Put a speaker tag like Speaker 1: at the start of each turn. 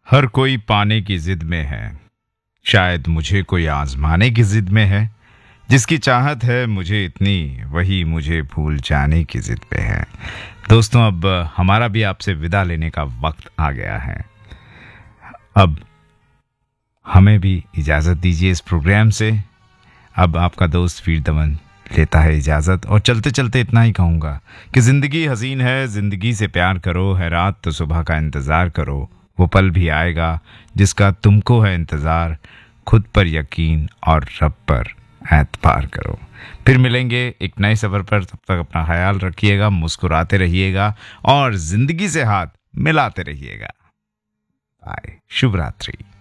Speaker 1: हर कोई पाने की जिद में है, शायद मुझे कोई आजमाने की जिद में है। जिसकी चाहत है मुझे इतनी, वही मुझे भूल जाने की जिद पे है। दोस्तों, अब हमारा भी आपसे विदा लेने का वक्त आ गया है। अब हमें भी इजाज़त दीजिए इस प्रोग्राम से। अब आपका दोस्त वीर दमन लेता है इजाज़त, और चलते चलते इतना ही कहूँगा कि ज़िंदगी हसीन है, ज़िंदगी से प्यार करो, है रात तो सुबह का इंतज़ार करो। वो पल भी आएगा जिसका तुमको है इंतज़ार, खुद पर यकीन और रब पर एतबार करो। फिर मिलेंगे एक नए सफ़र पर, तब तक अपना ख्याल रखिएगा, मुस्कुराते रहिएगा और ज़िंदगी से हाथ मिलाते रहिएगा। बाय, शुभ रात्रि।